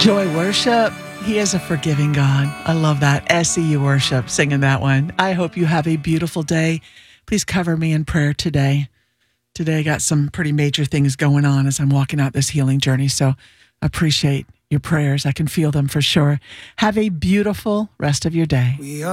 Joy Worship. He is a forgiving God. I love that. SEU Worship, singing that one. I hope you have a beautiful day. Please cover me in prayer today. Today I got some pretty major things going on as I'm walking out this healing journey. So I appreciate your prayers. I can feel them for sure. Have a beautiful rest of your day.